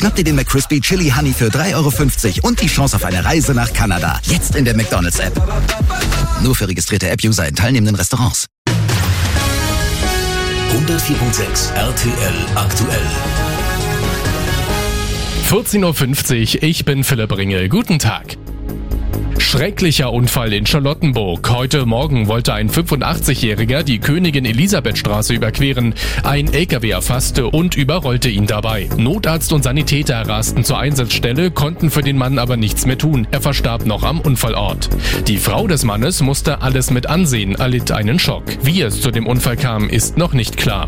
Schnapp dir den McCrispy Chili Honey für 3,50 € und die Chance auf eine Reise nach Kanada. Jetzt in der McDonald's-App. Nur für registrierte App-User in teilnehmenden Restaurants. 104.6 RTL aktuell. 14.50 Uhr, ich bin Philipp Ringel. Guten Tag. Schrecklicher Unfall in Charlottenburg. Heute Morgen wollte ein 85-Jähriger die Königin-Elisabeth-Straße überqueren. Ein LKW erfasste und überrollte ihn dabei. Notarzt und Sanitäter rasten zur Einsatzstelle, konnten für den Mann aber nichts mehr tun. Er verstarb noch am Unfallort. Die Frau des Mannes musste alles mit ansehen, erlitt einen Schock. Wie es zu dem Unfall kam, ist noch nicht klar.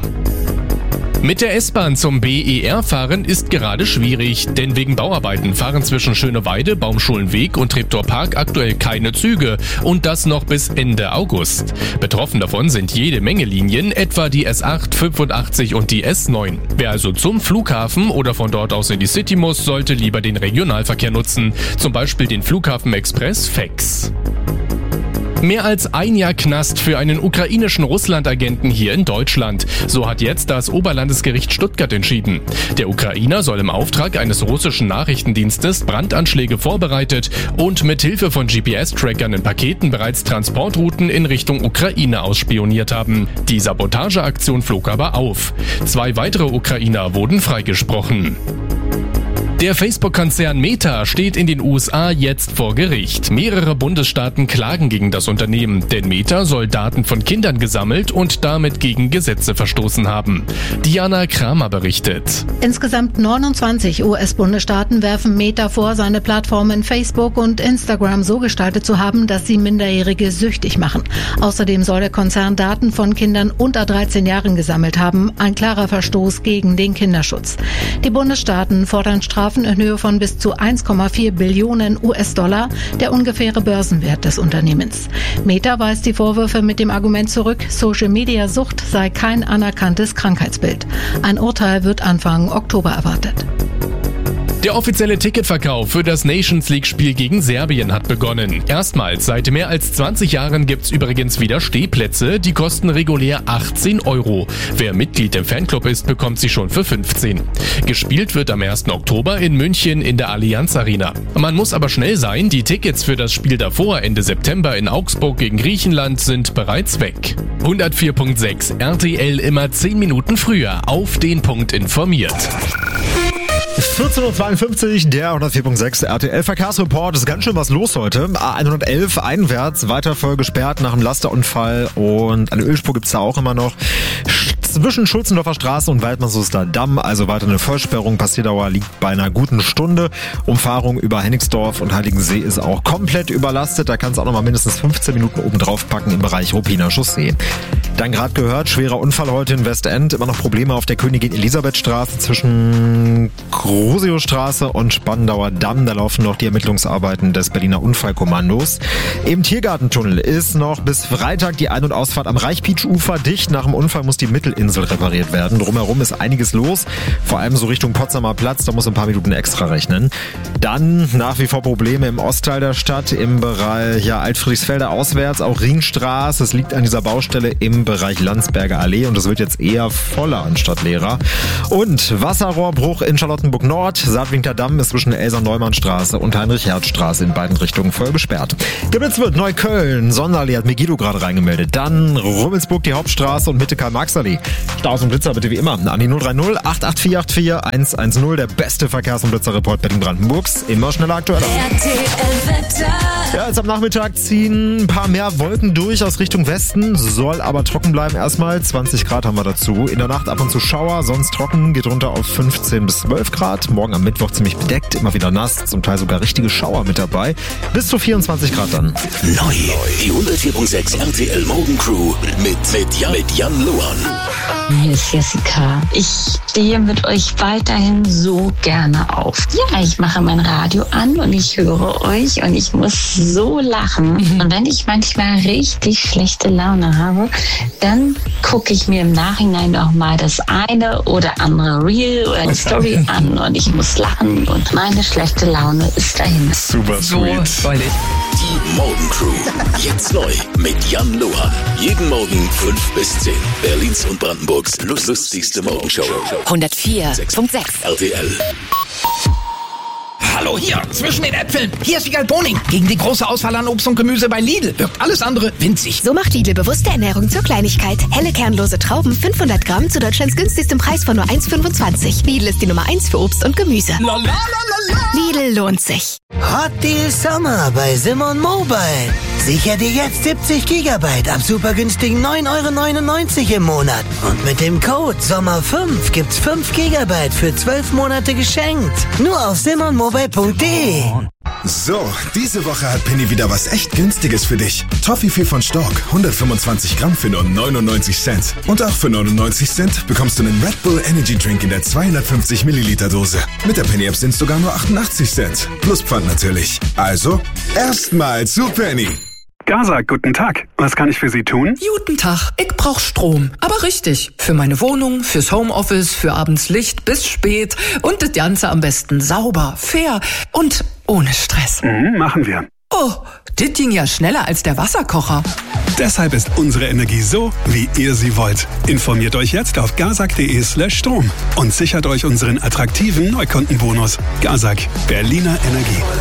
Mit der S-Bahn zum BER fahren ist gerade schwierig, denn wegen Bauarbeiten fahren zwischen Schöneweide, Baumschulenweg und Treptower Park aktuell keine Züge und das noch bis Ende August. Betroffen davon sind jede Menge Linien, etwa die S8, 85 und die S9. Wer also zum Flughafen oder von dort aus in die City muss, sollte lieber den Regionalverkehr nutzen, zum Beispiel den Flughafen-Express FEX. Mehr als ein Jahr Knast für einen ukrainischen Russland-Agenten hier in Deutschland. So hat jetzt das Oberlandesgericht Stuttgart entschieden. Der Ukrainer soll im Auftrag eines russischen Nachrichtendienstes Brandanschläge vorbereitet und mit Hilfe von GPS-Trackern in Paketen bereits Transportrouten in Richtung Ukraine ausspioniert haben. Die Sabotageaktion flog aber auf. 2 weitere Ukrainer wurden freigesprochen. Der Facebook-Konzern Meta steht in den USA jetzt vor Gericht. Mehrere Bundesstaaten klagen gegen das Unternehmen, denn Meta soll Daten von Kindern gesammelt und damit gegen Gesetze verstoßen haben. Diana Kramer berichtet. Insgesamt 29 US-Bundesstaaten werfen Meta vor, seine Plattformen Facebook und Instagram so gestaltet zu haben, dass sie Minderjährige süchtig machen. Außerdem soll der Konzern Daten von Kindern unter 13 Jahren gesammelt haben. Ein klarer Verstoß gegen den Kinderschutz. Die Bundesstaaten fordern Strafen in Höhe von bis zu 1,4 Billionen US-Dollar, der ungefähre Börsenwert des Unternehmens. Meta weist die Vorwürfe mit dem Argument zurück, Social-Media-Sucht sei kein anerkanntes Krankheitsbild. Ein Urteil wird Anfang Oktober erwartet. Der offizielle Ticketverkauf für das Nations-League-Spiel gegen Serbien hat begonnen. Erstmals seit mehr als 20 Jahren gibt's übrigens wieder Stehplätze, die kosten regulär 18 €. Wer Mitglied im Fanclub ist, bekommt sie schon für 15. Gespielt wird am 1. Oktober in München in der Allianz Arena. Man muss aber schnell sein, die Tickets für das Spiel davor, Ende September in Augsburg gegen Griechenland, sind bereits weg. 104.6 RTL immer 10 Minuten früher auf den Punkt informiert. 14.52 Uhr, der 104.6 RTL-Verkehrsreport. Ist ganz schön was los heute. A111 einwärts, weiter voll gesperrt nach einem Lasterunfall und eine Ölspur gibt's da auch immer noch. Zwischen Schulzendorfer Straße und Waldmannshuster Damm, also weiter eine Vollsperrung. Passierdauer liegt bei einer guten Stunde. Umfahrung über Hennigsdorf und Heiligensee ist auch komplett überlastet. Da kannst du auch noch mal mindestens 15 Minuten oben drauf packen im Bereich Ruppiner Chaussee. Dann gerade gehört, schwerer Unfall heute in Westend. Immer noch Probleme auf der Königin-Elisabeth-Straße zwischen Grosio-Straße und Spandauer Damm. Da laufen noch die Ermittlungsarbeiten des Berliner Unfallkommandos. Im Tiergartentunnel ist noch bis Freitag die Ein- und Ausfahrt am Reichpietsch-Ufer dicht. Nach dem Unfall muss die Mittelinsel repariert werden. Drumherum ist einiges los, vor allem so Richtung Potsdamer Platz. Da muss ein paar Minuten extra rechnen. Dann nach wie vor Probleme im Ostteil der Stadt, im Bereich Altfriedrichsfelder auswärts, auch Ringstraße. Es liegt an dieser Baustelle im Bereich Landsberger Allee und es wird jetzt eher voller anstatt leerer. Und Wasserrohrbruch in Charlottenburg Nord. Saatwinkler Damm ist zwischen Elsa-Neumann-Straße und Heinrich-Herz-Straße in beiden Richtungen voll gesperrt. Geblitzt wird Neukölln. Sonderallee hat Megiddo gerade reingemeldet. Dann Rummelsburg, die Hauptstraße und Mitte Karl-Marx-Allee. Staus und Blitzer bitte wie immer an die 030 88484 110. Der beste Verkehrs- und Blitzerreport Berlin-Brandenburgs. Immer schneller, aktueller. Ja, jetzt am Nachmittag ziehen ein paar mehr Wolken durch aus Richtung Westen. Soll aber trocken bleiben erstmal. 20 Grad haben wir dazu. In der Nacht ab und zu Schauer, sonst trocken. Geht runter auf 15 bis 12 Grad. Morgen am Mittwoch ziemlich bedeckt, immer wieder nass. Zum Teil sogar richtige Schauer mit dabei. Bis zu 24 Grad dann. Neu, die 104.6 RTL Morgencrew mit Jan Luan. Hier ist Jessica. Ich stehe mit euch weiterhin so gerne auf. Ja, ich mache mein Radio an und ich höre euch und ich muss so lachen. Und wenn ich manchmal richtig schlechte Laune habe, dann gucke ich mir im Nachhinein noch mal das eine oder andere Reel oder die Story an und ich muss lachen und meine schlechte Laune ist dahin. Super sweet. Die Morgencrew. Jetzt neu mit Jan Luan. Jeden Morgen 5 bis 10. Berlins und Brandenburgs lustigste Morgenshow. 104.6 RTL. Hallo, hier, zwischen den Äpfeln. Hier ist Wiegald Boning. Gegen die große Auswahl an Obst und Gemüse bei Lidl wirkt alles andere winzig. So macht Lidl bewusste Ernährung zur Kleinigkeit. Helle kernlose Trauben 500 Gramm zu Deutschlands günstigstem Preis von nur 1,25. Lidl ist die Nummer 1 für Obst und Gemüse. Lidl lohnt sich. Hot Deal Sommer bei Simon Mobile. Sicher dir jetzt 70 GB ab super günstigen 9,99 € im Monat. Und mit dem Code SOMMER5 gibt's 5 GB für 12 Monate geschenkt. Nur auf simonmobile.de. So, diese Woche hat Penny wieder was echt Günstiges für dich. Toffifee von Stork, 125 Gramm für nur 99 Cent. Und auch für 99 Cent bekommst du einen Red Bull Energy Drink in der 250 Milliliter Dose. Mit der Penny App sind sogar nur 88 Cent. Plus Pfand natürlich. Also, erstmal zu Penny. Gazak, guten Tag. Was kann ich für Sie tun? Guten Tag. Ich brauch Strom. Aber richtig. Für meine Wohnung, fürs Homeoffice, für abends Licht bis spät. Und das Ganze am besten sauber, fair und ohne Stress. Machen wir. Oh, das ging ja schneller als der Wasserkocher. Deshalb ist unsere Energie so, wie ihr sie wollt. Informiert euch jetzt auf gazak.de/Strom und sichert euch unseren attraktiven Neukundenbonus. Gazak, Berliner Energie.